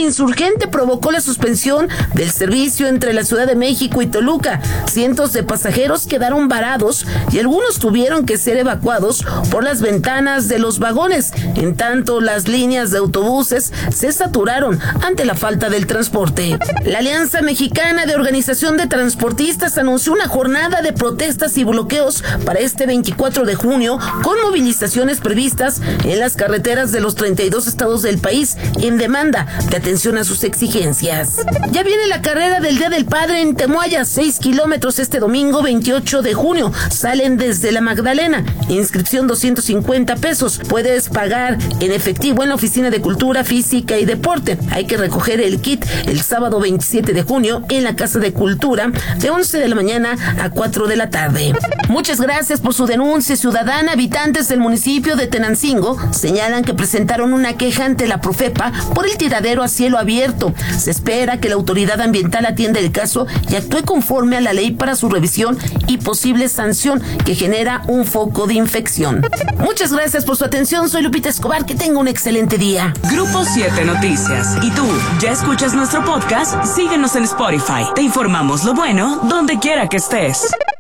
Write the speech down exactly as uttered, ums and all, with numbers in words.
Insurgente provocó la suspensión del servicio entre la Ciudad de México y Toluca. Cientos de pasajeros quedaron varados y algunos tuvieron que ser evacuados por las ventanas de los vagones. En tanto, las líneas de autobuses se saturaron ante la falta del transporte. La Alianza Mexicana de Organización de Transportistas anunció una jornada de protestas y bloqueos para este veinticuatro de junio, con movilizaciones previstas en las carreteras de los treinta y dos estados del país en demanda de atención a sus exigencias. Ya viene la carrera del Día del Padre en Temoaya, seis kilómetros este domingo veintiocho de junio. Salen desde La Magdalena. Inscripción doscientos cincuenta pesos. Puedes pagar en efectivo en la Oficina de Cultura Física y Deporte. Hay que recoger el kit el sábado veintisiete de junio en la Casa de Cultura de once de la mañana a cuatro de la tarde. Muchas gracias por su denuncia ciudadana. Habitantes del municipio de Tenancingo señalan que presentaron una queja ante la Profepa por el tiradero a cielo abierto. Se espera que la autoridad ambiental atienda el caso y actúe conforme a la ley para su revisión y posible sanción que genera un foco de infección. Muchas gracias por su atención. Soy Lupita Escobar. Que tenga un excelente día. Grupo siete Noticias. ¿Y tú ya escuchas nuestro podcast? Síguenos en Spotify. Te informamos lo bueno donde quiera que estés.